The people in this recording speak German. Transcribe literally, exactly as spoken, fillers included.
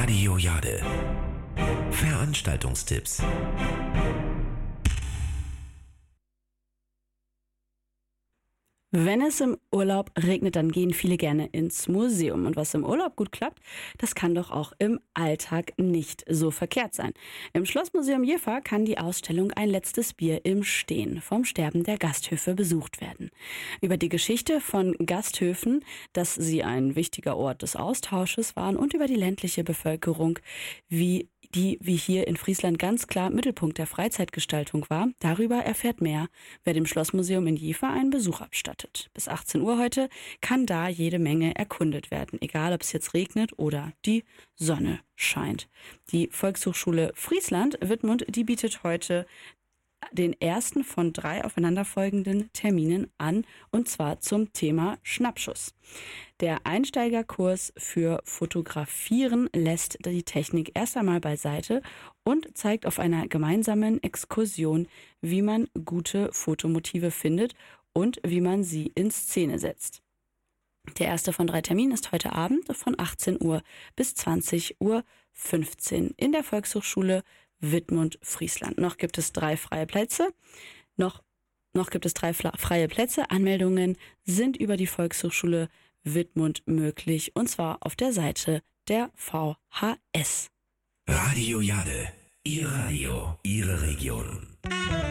Radio Jade. Veranstaltungstipps. Wenn es im Urlaub regnet, dann gehen viele gerne ins Museum. Und was im Urlaub gut klappt, das kann doch auch im Alltag nicht so verkehrt sein. Im Schlossmuseum Jever kann die Ausstellung Ein letztes Bier im Stehen vom Sterben der Gasthöfe besucht werden. Über die Geschichte von Gasthöfen, dass sie ein wichtiger Ort des Austausches waren, und über die ländliche Bevölkerung, wie die wie hier in Friesland ganz klar Mittelpunkt der Freizeitgestaltung war. Darüber erfährt mehr, wer dem Schlossmuseum in Jever einen Besuch abstattet. Bis achtzehn Uhr heute kann da jede Menge erkundet werden, egal ob es jetzt regnet oder die Sonne scheint. Die Volkshochschule Friesland Wittmund, die bietet heute den ersten von drei aufeinanderfolgenden Terminen an, und zwar zum Thema Schnappschuss. Der Einsteigerkurs für Fotografieren lässt die Technik erst einmal beiseite und zeigt auf einer gemeinsamen Exkursion, wie man gute Fotomotive findet und wie man sie in Szene setzt. Der erste von drei Terminen ist heute Abend von achtzehn Uhr bis zwanzig Uhr fünfzehn in der Volkshochschule Wittmund, Friesland. Noch gibt es drei freie Plätze. Noch, noch gibt es drei freie Plätze. Anmeldungen sind über die Volkshochschule Wittmund möglich, und zwar auf der Seite der V H S. Radio Jade. Ihr Radio, Ihre Region.